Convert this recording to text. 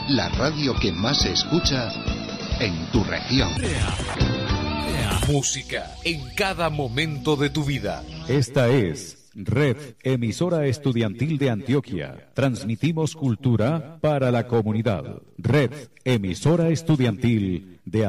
la radio que más se escucha en tu región. Música en cada momento de tu vida. Esta es Red Emisora Estudiantil de Antioquia. Transmitimos cultura para la comunidad. Red Emisora Estudiantil de